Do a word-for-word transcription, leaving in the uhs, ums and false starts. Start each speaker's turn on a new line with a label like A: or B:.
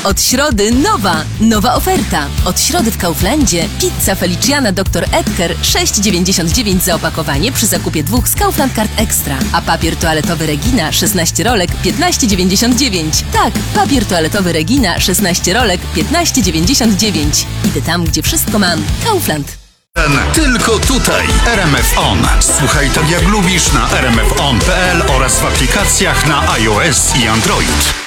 A: Od środy nowa, nowa oferta. Od środy w Kauflandzie pizza Feliciana doktor Edgar sześć dziewięćdziesiąt dziewięć za opakowanie przy zakupie dwóch z Kaufland Card Extra. A papier toaletowy Regina szesnaście rolek piętnaście dziewięćdziesiąt dziewięć. Tak, papier toaletowy Regina szesnaście rolek piętnaście dziewięćdziesiąt dziewięć. Idę tam, gdzie wszystko mam. Kaufland.
B: Tylko tutaj R M F On. Słuchaj tak jak lubisz na r m f on kropka p l oraz w aplikacjach na iOS i Android.